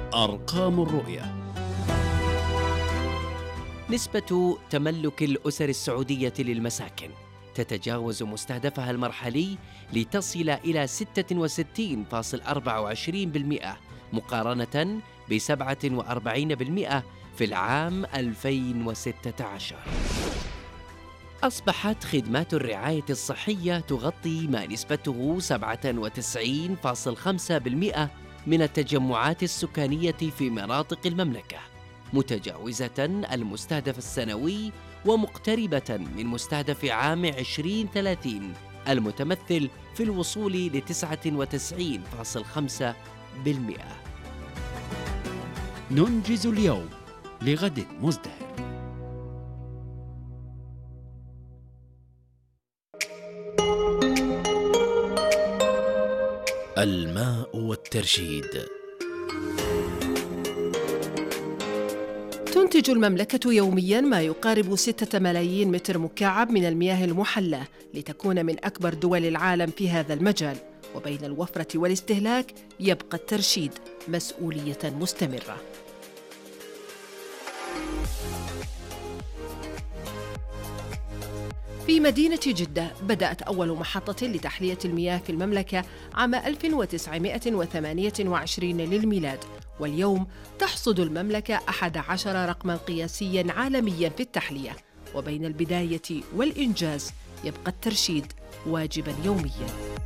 أرقام الرؤية. نسبة تملك الأسر السعودية للمساكن تتجاوز مستهدفها المرحلي لتصل إلى 66.24% مقارنة ب 47% في العام 2016. أصبحت خدمات الرعاية الصحية تغطي ما نسبته 97.5% من التجمعات السكانية في مناطق المملكة، متجاوزة المستهدف السنوي ومقتربة من مستهدف عام 2030 المتمثل في الوصول ل 99.5%. ننجز اليوم لغد مزدهر. الماء والترشيد. تنتج المملكة يومياً ما يقارب 6 ملايين متر مكعب من المياه المحلى لتكون من أكبر دول العالم في هذا المجال، وبين الوفرة والاستهلاك يبقى الترشيد مسؤولية مستمرة. في مدينة جدة بدأت أول محطة لتحلية المياه في المملكة عام 1928 للميلاد، واليوم تحصد المملكة 11 رقماً قياسياً عالمياً في التحلية، وبين البداية والإنجاز يبقى الترشيد واجباً يومياً.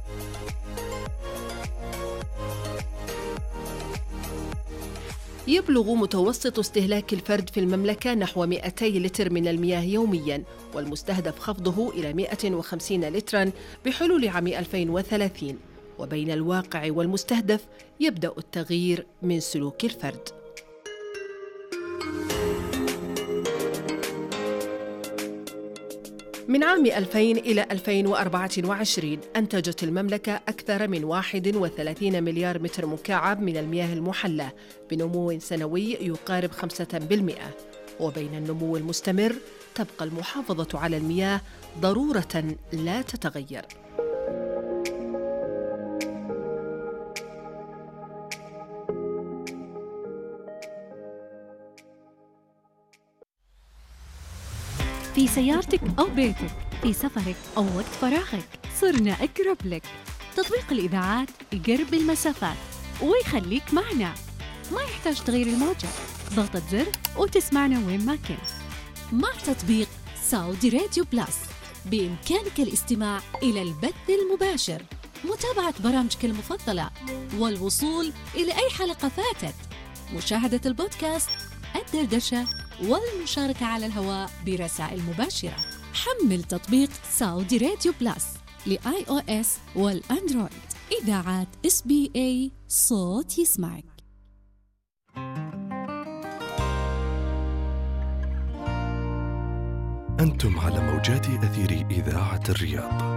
يبلغ متوسط استهلاك الفرد في المملكة نحو 200 لتر من المياه يومياً، والمستهدف خفضه إلى 150 لتراً بحلول عام 2030، وبين الواقع والمستهدف يبدأ التغيير من سلوك الفرد. من عام 2000 إلى 2024 أنتجت المملكة أكثر من 31 مليار متر مكعب من المياه المحلى بنمو سنوي يقارب 5%، وبين النمو المستمر تبقى المحافظة على المياه ضرورة لا تتغير. في سيارتك أو بيتك، في سفرك أو وقت فراغك، صرنا أقرب لك. تطبيق الإذاعات يقرب المسافات ويخليك معنا، ما يحتاج تغير الموجة، ضغطة زر وتسمعنا وين ما كنت. مع تطبيق سعودي راديو بلس بإمكانك الاستماع إلى البث المباشر، متابعة برامجك المفضلة، والوصول إلى أي حلقة فاتت، مشاهدة البودكاست، الدردشة، والمشاركة على الهواء برسائل مباشرة. حمل تطبيق سعودي راديو بلس لآي أو إس والأندرويد. إذاعات SBA، صوت يسمعك. أنتم على موجات أثير إذاعة الرياض.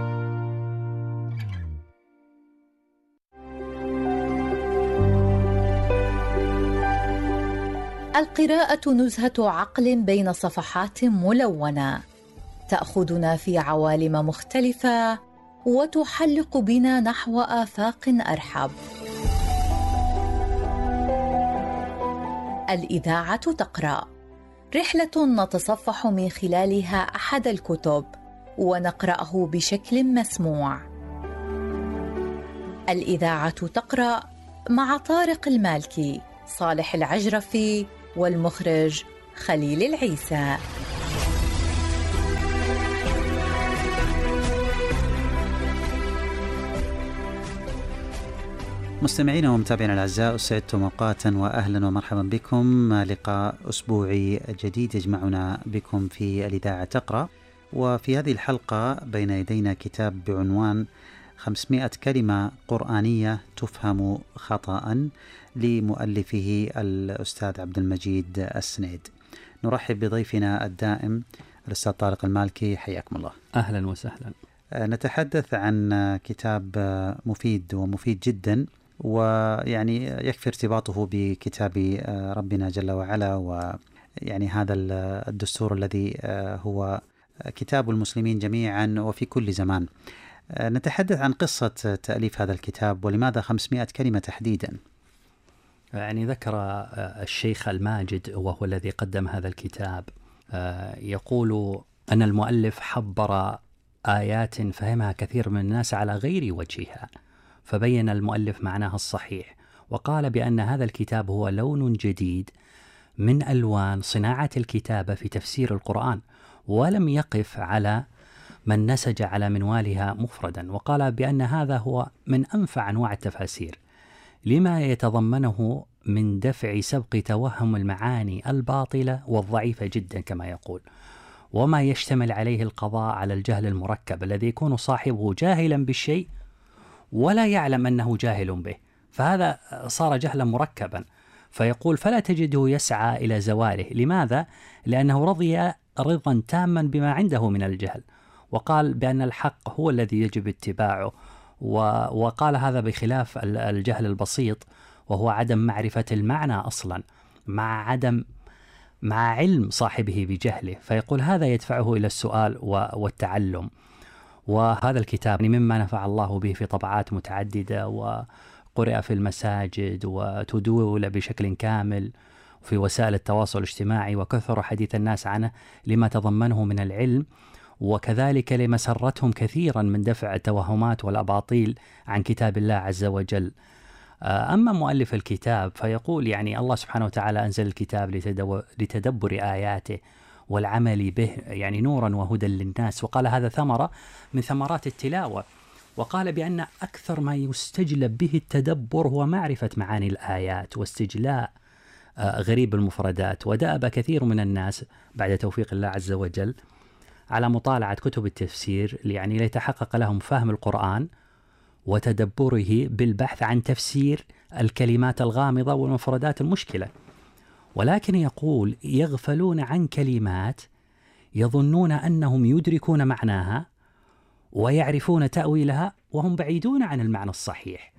القراءة نزهة عقل بين صفحات ملونة، تأخذنا في عوالم مختلفة وتحلق بنا نحو آفاق أرحب. الإذاعة تقرأ، رحلة نتصفح من خلالها أحد الكتب ونقرأه بشكل مسموع. الإذاعة تقرأ مع طارق المالكي، صالح العجرفي، والمخرج خليل العيسى. مستمعينا ومتابعينا الأعزاء، أسعدتم أوقاتا وأهلا ومرحبا بكم. لقاء أسبوعي جديد يجمعنا بكم في الإذاعة تقرأ، وفي هذه الحلقة بين يدينا كتاب بعنوان 500 كلمة قرآنية تفهم خطأ لمؤلفه الأستاذ عبد المجيد السنيد. نرحب بضيفنا الدائم الأستاذ طارق المالكي، حياكم الله. أهلا وسهلا. نتحدث عن كتاب مفيد ومفيد جدا، ويعني يكفي ارتباطه بكتاب ربنا جل وعلا، ويعني هذا الدستور الذي هو كتاب المسلمين جميعا وفي كل زمان. نتحدث عن قصة تأليف هذا الكتاب، ولماذا 500 كلمة تحديدا؟ يعني ذكر الشيخ الماجد وهو الذي قدم هذا الكتاب، يقول أن المؤلف حبر آيات فهمها كثير من الناس على غير وجهها، فبين المؤلف معناها الصحيح، وقال بأن هذا الكتاب هو لون جديد من ألوان صناعة الكتابة في تفسير القرآن، ولم يقف على من نسج على منوالها مفردا، وقال بأن هذا هو من أنفع أنواع التفاسير لما يتضمنه من دفع سبق توهم المعاني الباطلة والضعيفة جدا كما يقول، وما يشتمل عليه القضاء على الجهل المركب الذي يكون صاحبه جاهلا بالشيء ولا يعلم أنه جاهل به، فهذا صار جهلا مركبا. فيقول فلا تجده يسعى إلى زواله. لماذا؟ لأنه رضي رضا تاما بما عنده من الجهل، وقال بأن الحق هو الذي يجب اتباعه، وقال هذا بخلاف الجهل البسيط وهو عدم معرفة المعنى أصلا مع علم صاحبه بجهله، فيقول هذا يدفعه إلى السؤال والتعلم. وهذا الكتاب مما نفع الله به في طبعات متعددة، وقرأ في المساجد وتدول بشكل كامل في وسائل التواصل الاجتماعي، وكثر حديث الناس عنه لما تضمنه من العلم، وكذلك لمسرتهم كثيرا من دفع التوهمات والأباطيل عن كتاب الله عز وجل. أما مؤلف الكتاب فيقول يعني الله سبحانه وتعالى أنزل الكتاب لتدبر آياته والعمل به، يعني نورا وهدى للناس، وقال هذا ثمرة من ثمرات التلاوة، وقال بأن أكثر ما يستجلب به التدبر هو معرفة معاني الآيات واستجلاء غريب المفردات. ودأب كثير من الناس بعد توفيق الله عز وجل على مطالعة كتب التفسير يعني ليتحقق لهم فهم القرآن وتدبره بالبحث عن تفسير الكلمات الغامضة والمفردات المشكلة، ولكن يقول يغفلون عن كلمات يظنون أنهم يدركون معناها ويعرفون تأويلها وهم بعيدون عن المعنى الصحيح.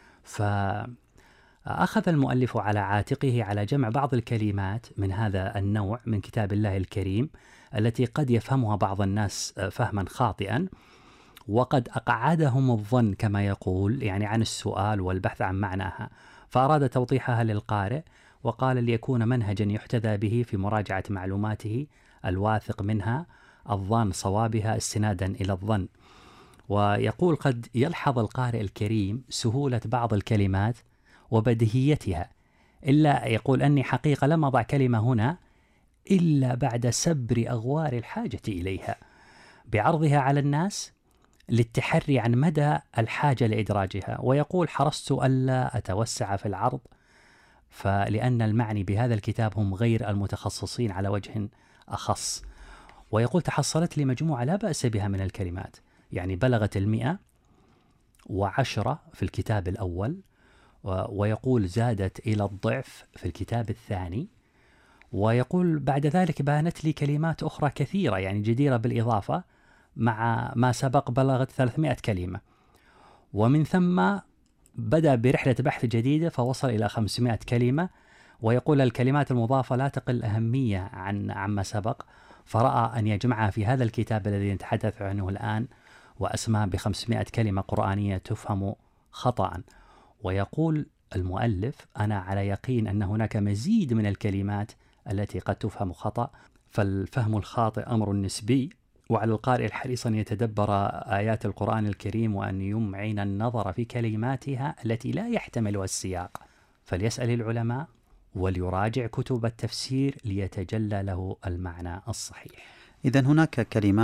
فأخذ المؤلف على عاتقه على جمع بعض الكلمات من هذا النوع من كتاب الله الكريم التي قد يفهمها بعض الناس فهما خاطئا، وقد أقعدهم الظن كما يقول يعني عن السؤال والبحث عن معناها، فأراد توضيحها للقارئ، وقال ليكون منهجا يحتذى به في مراجعة معلوماته الواثق منها الظان صوابها استنادا إلى الظن. ويقول قد يلحظ القارئ الكريم سهولة بعض الكلمات وبديهيتها، إلا يقول أني حقيقة لم أضع كلمة هنا إلا بعد سبر أغوار الحاجة إليها بعرضها على الناس للتحري عن مدى الحاجة لإدراجها. ويقول حرصت ألا أتوسع في العرض فلأن المعني بهذا الكتاب هم غير المتخصصين على وجه أخص. ويقول تحصلت لي مجموعة لا بأس بها من الكلمات، يعني بلغت 110 في الكتاب الأول، ويقول زادت إلى الضعف في الكتاب الثاني، ويقول بعد ذلك بانت لي كلمات أخرى كثيرة يعني جديرة بالإضافة مع ما سبق بلغت 300 كلمة، ومن ثم بدأ برحلة بحث جديدة فوصل إلى 500 كلمة. ويقول الكلمات المضافة لا تقل أهمية عما سبق، فرأى أن يجمعها في هذا الكتاب الذي نتحدث عنه الآن وأسماه ب500 كلمة قرآنية تفهم خطأ. ويقول المؤلف أنا على يقين أن هناك مزيد من الكلمات التي قد تفهم خطأ، فالفهم الخاطئ أمر نسبي، وعلى القارئ الحريص أن يتدبر آيات القرآن الكريم وأن يمعن النظر في كلماتها التي لا يحتملها السياق، فليسأل العلماء وليراجع كتب التفسير ليتجلى له المعنى الصحيح. إذن هناك كلمات